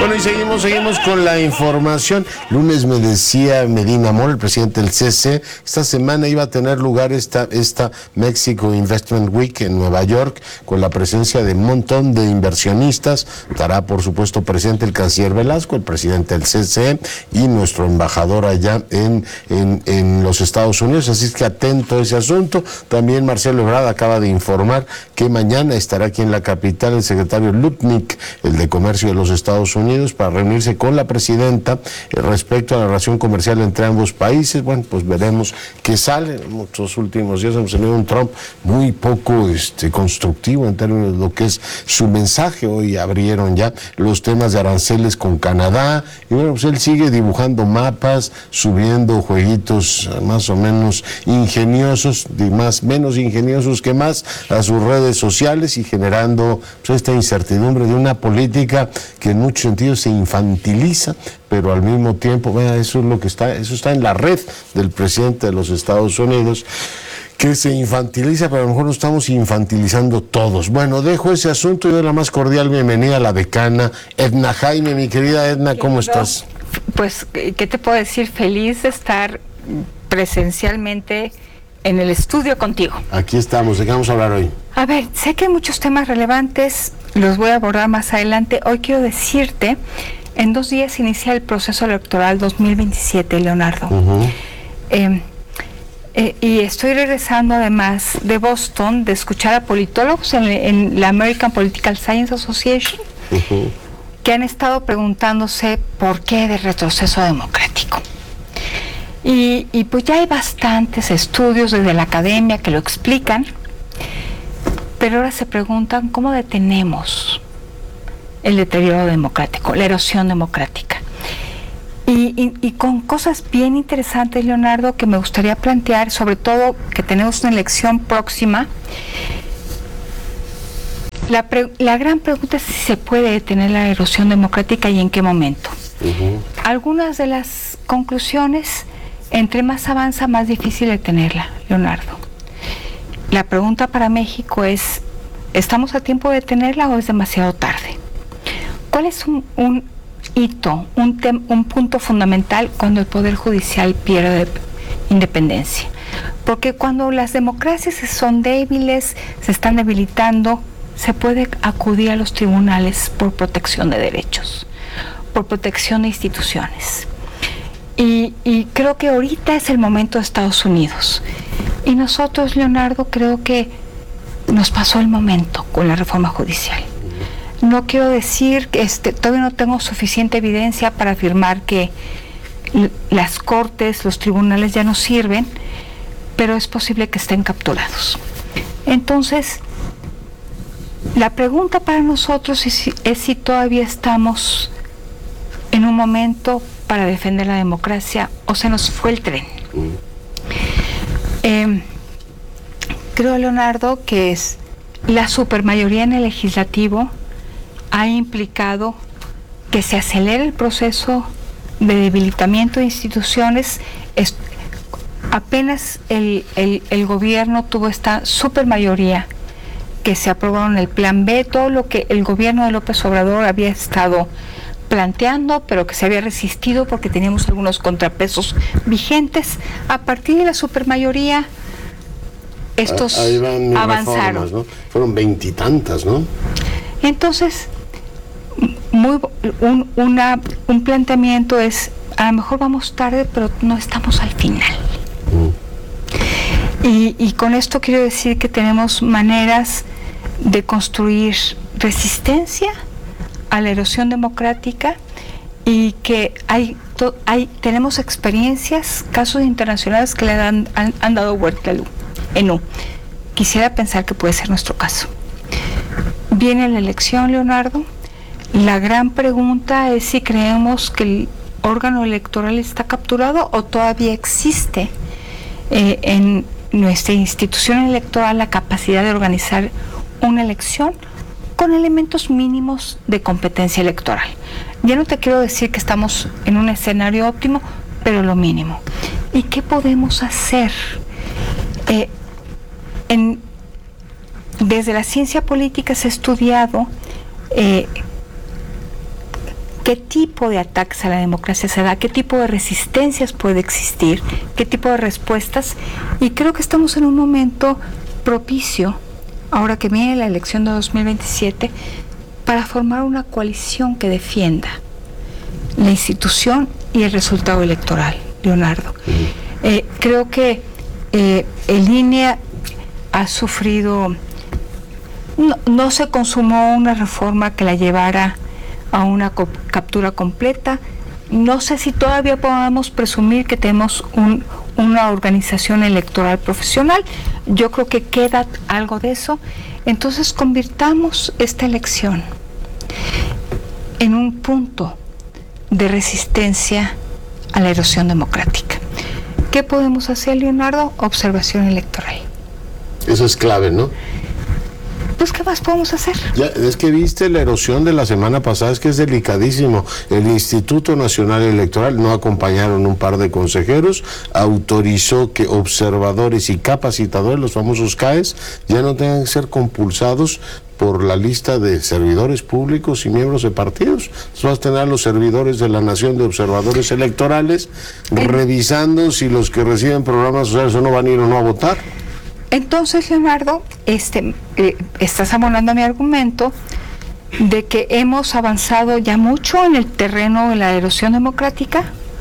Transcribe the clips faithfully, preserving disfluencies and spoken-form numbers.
Bueno, y seguimos, seguimos con la información. Lunes me decía Medina Mora, el presidente del C C, esta semana iba a tener lugar esta, esta Mexico Investment Week en Nueva York, con la presencia de un montón de inversionistas. Estará, por supuesto, presente el canciller Velasco, el presidente del C C y nuestro embajador allá en, en, en los Estados Unidos. Así es que atento a ese asunto. También Marcelo Ebrard acaba de informar que mañana estará aquí en la capital el secretario Lutnick, el de Comercio de los Estados Unidos, para reunirse con la presidenta eh, respecto a la relación comercial entre ambos países. Bueno, pues veremos qué sale. En muchos últimos días hemos tenido un Trump muy poco este, constructivo en términos de lo que es su mensaje. Hoy abrieron ya los temas de aranceles con Canadá y bueno, pues él sigue dibujando mapas, subiendo jueguitos más o menos ingeniosos, y más menos ingeniosos que más, a sus redes sociales y generando pues, esta incertidumbre de una política que en muchos sentidos se infantiliza, pero al mismo tiempo, vea, eso es lo que está, eso está en la red del presidente de los Estados Unidos, que se infantiliza, pero a lo mejor nos estamos infantilizando todos. Bueno, dejo ese asunto y doy la más cordial bienvenida a la decana Edna Jaime. Mi querida Edna, ¿cómo estás? Pues, ¿qué te puedo decir? Feliz de estar presencialmente en el estudio contigo. Aquí estamos, ¿de qué vamos a hablar hoy? A ver, sé que hay muchos temas relevantes, los voy a abordar más adelante. Hoy quiero decirte, en dos días inicia el proceso electoral dos mil veintisiete, Leonardo. Uh-huh. eh, eh, y estoy regresando además de Boston, de escuchar a politólogos en, en la American Political Science Association, uh-huh, que han estado preguntándose por qué de retroceso democrático. Y, y pues ya hay bastantes estudios desde la academia que lo explican, pero ahora se preguntan cómo detenemos el deterioro democrático, la erosión democrática. Y, y, y con cosas bien interesantes, Leonardo, que me gustaría plantear, sobre todo que tenemos una elección próxima. La, pre, la gran pregunta es si se puede detener la erosión democrática y en qué momento. Uh-huh. Algunas de las conclusiones: entre más avanza, más difícil detenerla, Leonardo. La pregunta para México es, ¿estamos a tiempo de detenerla o es demasiado tarde? ¿Cuál es un, un hito, un, tem, un punto fundamental cuando el Poder Judicial pierde independencia? Porque cuando las democracias son débiles, se están debilitando, se puede acudir a los tribunales por protección de derechos, por protección de instituciones. Y, y creo que ahorita es el momento de Estados Unidos. Y nosotros, Leonardo, creo que nos pasó el momento con la reforma judicial. No quiero decir que este, todavía no tengo suficiente evidencia para afirmar que l- las cortes, los tribunales ya no sirven, pero es posible que estén capturados. Entonces, la pregunta para nosotros es, es si todavía estamos en un momento para defender la democracia o se nos fue el tren. Mm. Eh, creo, Leonardo, que es la supermayoría en el legislativo ha implicado que se acelere el proceso de debilitamiento de instituciones. Es, apenas el, el, el gobierno tuvo esta supermayoría que se aprobaron el plan B, todo lo que el gobierno de López Obrador había estado planteando, pero que se había resistido porque teníamos algunos contrapesos vigentes. A partir de la supermayoría, estos Ahí van avanzaron. Reformas, ¿no? Fueron veintitantas, ¿no? Entonces, muy, un, una, un planteamiento es, a lo mejor vamos tarde, pero no estamos al final. Mm. Y, y con esto quiero decir que tenemos maneras de construir resistencia a la erosión democrática y que hay, to, hay tenemos experiencias, casos internacionales que le han, han, han dado vuelta en U. Quisiera pensar que puede ser nuestro caso. Viene la elección, Leonardo. La gran pregunta es si creemos que el órgano electoral está capturado o todavía existe eh, en nuestra institución electoral la capacidad de organizar una elección con elementos mínimos de competencia electoral. Ya no te quiero decir que estamos en un escenario óptimo, pero lo mínimo. ¿Y qué podemos hacer? Eh, en, desde la ciencia política se ha estudiado eh, qué tipo de ataques a la democracia se da, qué tipo de resistencias puede existir, qué tipo de respuestas, y creo que estamos en un momento propicio, ahora que viene la elección de dos mil veintisiete, para formar una coalición que defienda la institución y el resultado electoral, Leonardo. Eh, creo que eh, el I N E ha sufrido, no, no se consumó una reforma que la llevara a una co- captura completa. No sé si todavía podamos presumir que tenemos un, una organización electoral profesional. Yo creo que queda algo de eso. Entonces convirtamos esta elección en un punto de resistencia a la erosión democrática. ¿Qué podemos hacer, Leonardo? Observación electoral. Eso es clave, ¿no? Pues, ¿qué más podemos hacer? Ya, es que viste la erosión de la semana pasada, es que es delicadísimo. El Instituto Nacional Electoral, no acompañaron un par de consejeros, autorizó que observadores y capacitadores, los famosos C A E S, ya no tengan que ser compulsados por la lista de servidores públicos y miembros de partidos. Entonces vas a tener a los servidores de la Nación de observadores electorales revisando si los que reciben programas sociales o no van a ir o no a votar. Entonces, Leonardo, este, eh, estás abonando a mi argumento de que hemos avanzado ya mucho en el terreno de la erosión democrática.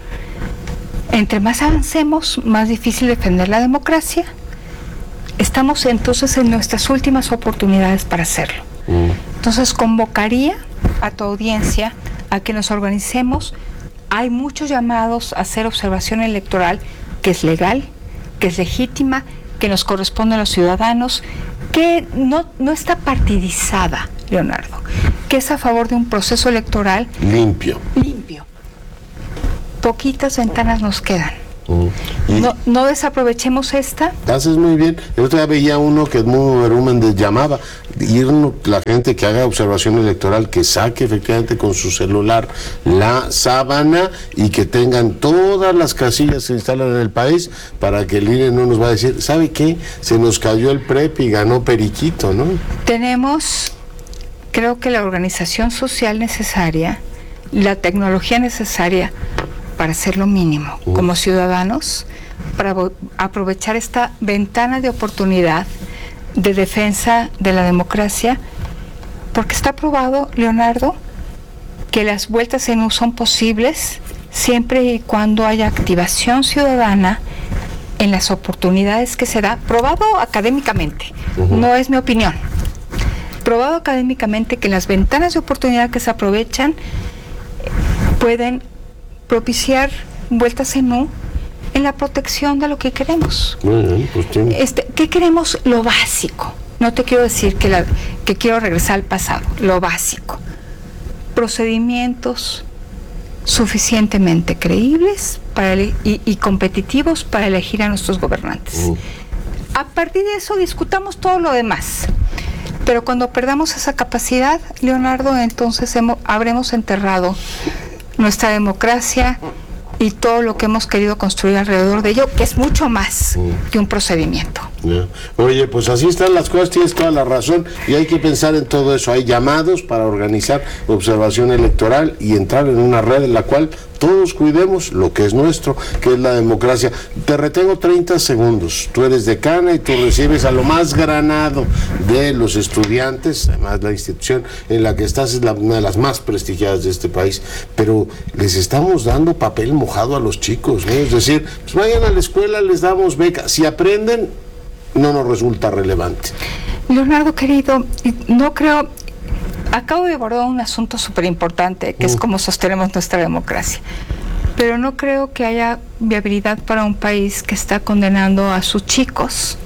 Entre más avancemos, más difícil defender la democracia. Estamos entonces en nuestras últimas oportunidades para hacerlo. Mm. Entonces convocaría a tu audiencia a que nos organicemos. Hay muchos llamados a hacer observación electoral, que es legal, que es legítima, que nos corresponde a los ciudadanos, que no, no está partidizada, Leonardo, que es a favor de un proceso electoral limpio. Limpio. Poquitas ventanas nos quedan. Mm. No, no desaprovechemos esta. Haces muy bien. El otro día veía uno que Edmundo Berúmez llamaba, ir la gente que haga observación electoral, que saque efectivamente con su celular la sábana y que tengan todas las casillas que se instalan en el país para que el I N E no nos va a decir, ¿sabe qué? Se nos cayó el PREP y ganó Periquito, ¿no? Tenemos, creo que la organización social necesaria, la tecnología necesaria para hacer lo mínimo uh. como ciudadanos, para aprovechar esta ventana de oportunidad de defensa de la democracia, porque está probado, Leonardo, que las vueltas en U son posibles siempre y cuando haya activación ciudadana en las oportunidades que se da, probado académicamente, uh-huh. no es mi opinión, probado académicamente que las ventanas de oportunidad que se aprovechan pueden propiciar vueltas en U en la protección de lo que queremos. Muy bien, pues sí. Este, ¿qué queremos? Lo básico. No te quiero decir que, la, que quiero regresar al pasado. Lo básico. Procedimientos suficientemente creíbles para ele- y, y competitivos para elegir a nuestros gobernantes. Uh. A partir de eso discutamos todo lo demás. Pero cuando perdamos esa capacidad, Leonardo, entonces hemos, habremos enterrado nuestra democracia y todo lo que hemos querido construir alrededor de ello, que es mucho más mm. que un procedimiento. Yeah. Oye, pues así están las cosas, tienes toda la razón, y hay que pensar en todo eso. Hay llamados para organizar observación electoral y entrar en una red en la cual todos cuidemos lo que es nuestro, que es la democracia. Te retengo treinta segundos. Tú eres decana y tú recibes a lo más granado de los estudiantes, además la institución en la que estás es la, una de las más prestigiadas de este país, pero les estamos dando papel mojado a los chicos, ¿no? Es decir, pues vayan a la escuela, les damos beca. Si aprenden, no nos resulta relevante. Leonardo, querido, no creo... Acabo de abordar un asunto súper importante, que uh. es cómo sostenemos nuestra democracia. Pero no creo que haya viabilidad para un país que está condenando a sus chicos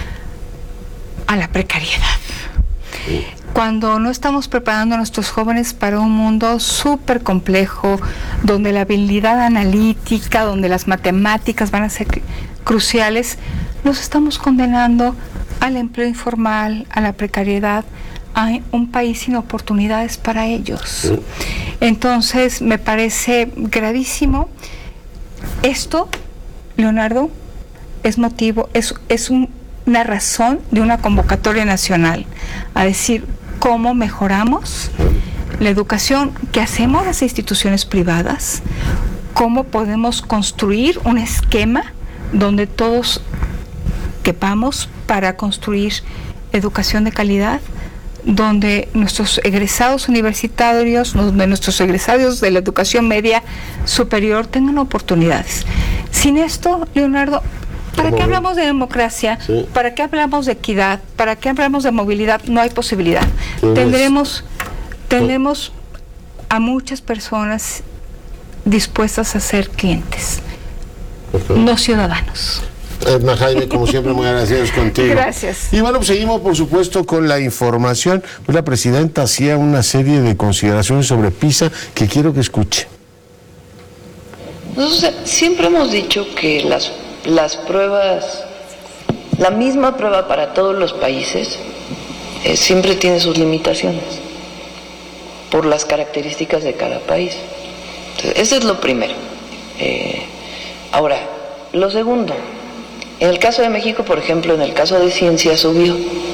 a la precariedad. Uh. Cuando no estamos preparando a nuestros jóvenes para un mundo súper complejo, donde la habilidad analítica, donde las matemáticas van a ser cruciales, nos estamos condenando al empleo informal, a la precariedad, a un país sin oportunidades para ellos. Entonces, me parece gravísimo. Esto, Leonardo, es motivo, es, es un, una razón de una convocatoria nacional a decir cómo mejoramos la educación que hacemos las instituciones privadas, cómo podemos construir un esquema donde todos quepamos para construir educación de calidad, donde nuestros egresados universitarios, donde nuestros egresados de la educación media superior tengan oportunidades. Sin esto, Leonardo, ¿para qué hablamos de democracia? Sí. ¿Para qué hablamos de equidad? ¿Para qué hablamos de movilidad? No hay posibilidad. Tendremos, tendremos a muchas personas dispuestas a ser clientes, okay, no ciudadanos. Edna Jaime, como siempre, muy agradecidos contigo. Gracias. Y bueno, pues seguimos, por supuesto, con la información. Pues la presidenta hacía una serie de consideraciones sobre PISA que quiero que escuche. Nosotros siempre hemos dicho que las, las pruebas, la misma prueba para todos los países, eh, siempre tiene sus limitaciones por las características de cada país. Entonces, eso es lo primero. Eh, ahora, lo segundo, en el caso de México, por ejemplo, en el caso de ciencia subió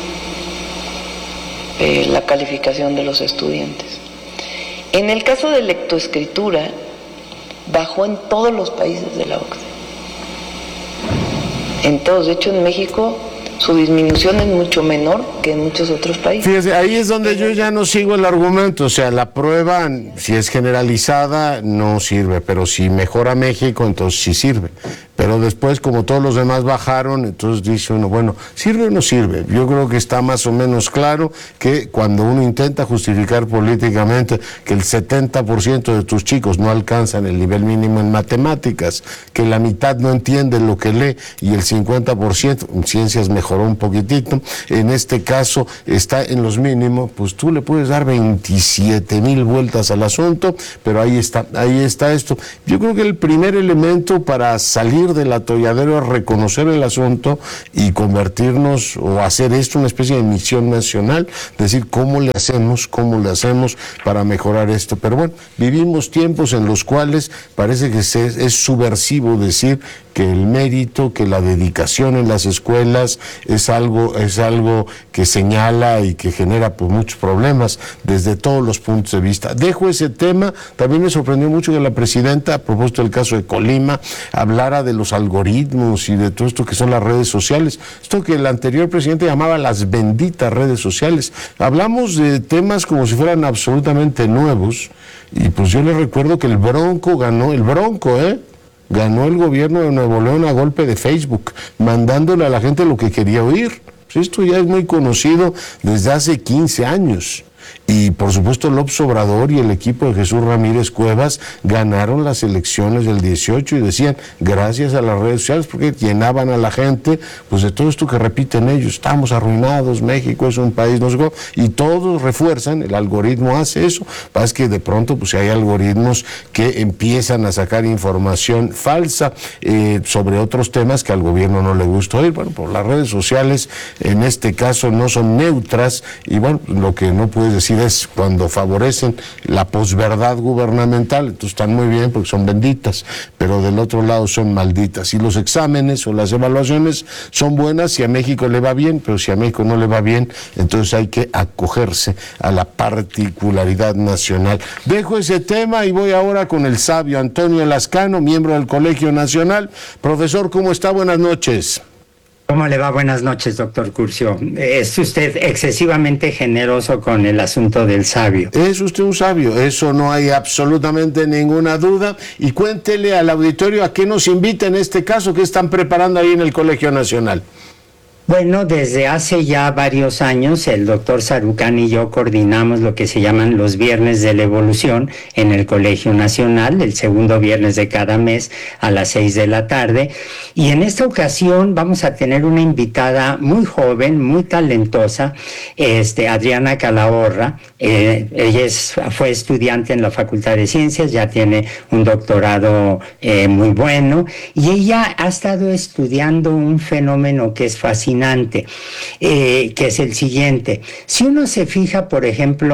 eh, la calificación de los estudiantes. En el caso de lectoescritura, bajó en todos los países de la O C D E. En todos. De hecho, en México su disminución es mucho menor que en muchos otros países. Fíjese, ahí es donde yo ya no sigo el argumento. O sea, la prueba, si es generalizada, no sirve. Pero si mejora México, entonces sí sirve. Pero después, como todos los demás bajaron, entonces dice uno, bueno, ¿sirve o no sirve? Yo creo que está más o menos claro que cuando uno intenta justificar políticamente que el setenta por ciento de tus chicos no alcanzan el nivel mínimo en matemáticas, que la mitad no entiende lo que lee y el cincuenta por ciento en ciencias mejoró un poquitito, en este caso está en los mínimos, pues tú le puedes dar veintisiete mil vueltas al asunto, pero ahí está, ahí está esto. Yo creo que el primer elemento para salir del atolladero es reconocer el asunto y convertirnos o hacer esto una especie de misión nacional, decir cómo le hacemos, cómo le hacemos para mejorar esto. Pero bueno, vivimos tiempos en los cuales parece que se, es subversivo decir que el mérito, que la dedicación en las escuelas es algo, es algo que señala y que genera pues muchos problemas desde todos los puntos de vista. Dejo ese tema. También me sorprendió mucho que la presidenta, a propósito del caso de Colima, hablara de los algoritmos y de todo esto que son las redes sociales. Esto que el anterior presidente llamaba las benditas redes sociales. Hablamos de temas como si fueran absolutamente nuevos y pues yo les recuerdo que el Bronco ganó, el Bronco, ¿eh? Ganó el gobierno de Nuevo León a golpe de Facebook, mandándole a la gente lo que quería oír. Pues esto ya es muy conocido desde hace quince años. Y por supuesto López Obrador y el equipo de Jesús Ramírez Cuevas ganaron las elecciones del dieciocho y decían gracias a las redes sociales, porque llenaban a la gente pues de todo esto que repiten ellos, estamos arruinados, México es un país, no sé cómo, y todos refuerzan, el algoritmo hace eso. Pasa que de pronto pues hay algoritmos que empiezan a sacar información falsa eh, sobre otros temas que al gobierno no le gusta oír. Bueno, pues las redes sociales en este caso no son neutras y bueno, lo que no puedes decir es cuando favorecen la posverdad gubernamental, entonces están muy bien porque son benditas, pero del otro lado son malditas. Y los exámenes o las evaluaciones son buenas si a México le va bien, pero si a México no le va bien, entonces hay que acogerse a la particularidad nacional. Dejo ese tema y voy ahora con el sabio Antonio Lascano, miembro del Colegio Nacional. Profesor, ¿cómo está? Buenas noches. ¿Cómo le va? Buenas noches, doctor Curcio. Es usted excesivamente generoso con el asunto del sabio. Es usted un sabio, eso no hay absolutamente ninguna duda. Y cuéntele al auditorio a qué nos invita en este caso, que están preparando ahí en el Colegio Nacional. Bueno, desde hace ya varios años el doctor Sarucán y yo coordinamos lo que se llaman los Viernes de la Evolución en el Colegio Nacional, el segundo viernes de cada mes a las seis de la tarde. Y en esta ocasión vamos a tener una invitada muy joven, muy talentosa, este, Adriana Calahorra. Eh, ella es, fue estudiante en la Facultad de Ciencias, ya tiene un doctorado eh, muy bueno, y ella ha estado estudiando un fenómeno que es fascinante. Eh, que es el siguiente. Si uno se fija, por ejemplo,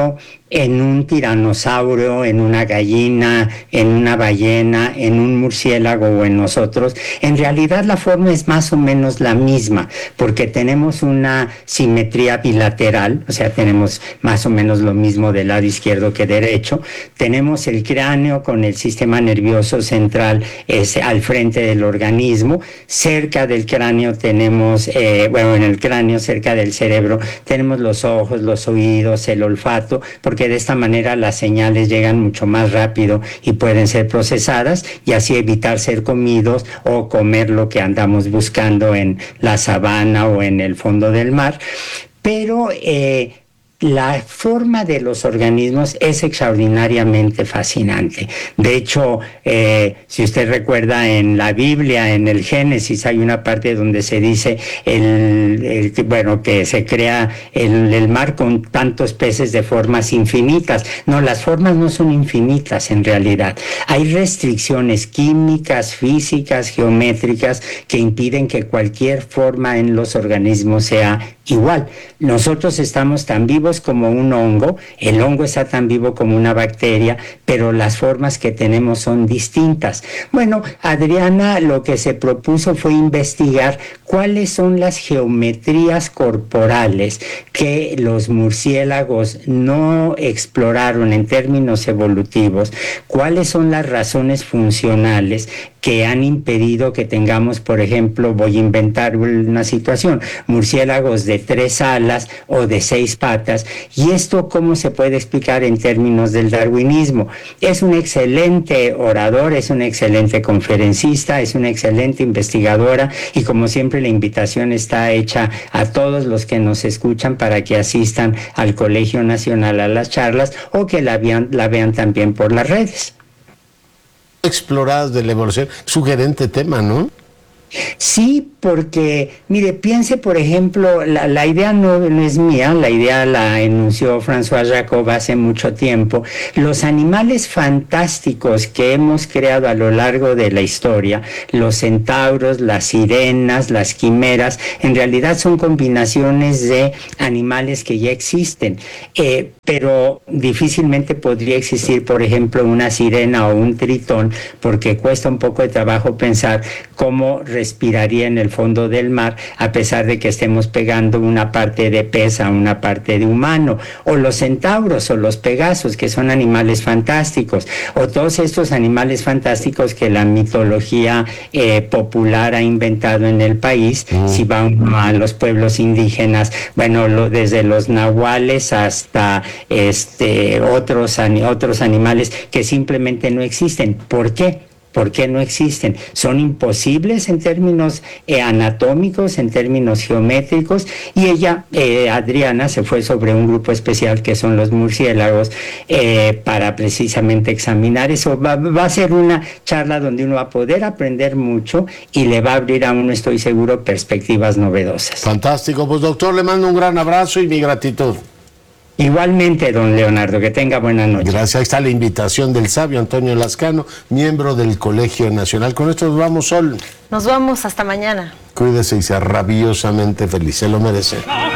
en un tiranosaurio, en una gallina, en una ballena, en un murciélago o en nosotros, en realidad la forma es más o menos la misma, porque tenemos una simetría bilateral, o sea, tenemos más o menos lo mismo del lado izquierdo que derecho, tenemos el cráneo con el sistema nervioso central es, al frente del organismo, cerca del cráneo tenemos, eh, bueno, en el cráneo, cerca del cerebro, tenemos los ojos, los oídos, el olfato, porque de esta manera las señales llegan mucho más rápido y pueden ser procesadas y así evitar ser comidos o comer lo que andamos buscando en la sabana o en el fondo del mar. Pero eh, la forma de los organismos es extraordinariamente fascinante. De hecho, eh, si usted recuerda en la Biblia, en el Génesis, hay una parte donde se dice el, el, bueno, que se crea el, el mar con tantos peces de formas infinitas. No, las formas no son infinitas en realidad. Hay restricciones químicas, físicas, geométricas que impiden que cualquier forma en los organismos sea igual. Nosotros estamos tan vivos como un hongo, el hongo está tan vivo como una bacteria, pero las formas que tenemos son distintas. Bueno, Adriana lo que se propuso fue investigar cuáles son las geometrías corporales que los murciélagos no exploraron en términos evolutivos, cuáles son las razones funcionales que han impedido que tengamos, por ejemplo, voy a inventar una situación, murciélagos de tres alas o de seis patas, y esto cómo se puede explicar en términos del darwinismo. Es un excelente orador, es un excelente conferencista, es una excelente investigadora, y como siempre la invitación está hecha a todos los que nos escuchan para que asistan al Colegio Nacional a las charlas o que la vean, la vean también por las redes. Exploradas de la evolución, sugerente tema, ¿no? Sí, porque, mire, piense, por ejemplo, la, la idea no, no es mía, la idea la enunció François Jacob hace mucho tiempo. Los animales fantásticos que hemos creado a lo largo de la historia, los centauros, las sirenas, las quimeras, en realidad son combinaciones de animales que ya existen, eh, pero difícilmente podría existir, por ejemplo, una sirena o un tritón, porque cuesta un poco de trabajo pensar cómo respiraría en el fondo del mar, a pesar de que estemos pegando una parte de pez a una parte de humano, o los centauros o los pegasos, que son animales fantásticos, o todos estos animales fantásticos que la mitología eh, popular ha inventado en el país. Mm. Si van a los pueblos indígenas, bueno, lo, desde los nahuales hasta este otros, otros animales que simplemente no existen. ¿Por qué? ¿Por qué no existen? Son imposibles en términos eh, anatómicos, en términos geométricos, y ella, eh, Adriana, se fue sobre un grupo especial que son los murciélagos eh, para precisamente examinar eso. Va, va a ser una charla donde uno va a poder aprender mucho y le va a abrir a uno, estoy seguro, perspectivas novedosas. Fantástico. Pues doctor, le mando un gran abrazo y mi gratitud. Igualmente, don Leonardo, que tenga buena noche. Gracias. Ahí está la invitación del sabio Antonio Lascano, miembro del Colegio Nacional. Con esto nos vamos, Sol. Nos vamos, hasta mañana. Cuídese y sea rabiosamente feliz, se lo merece.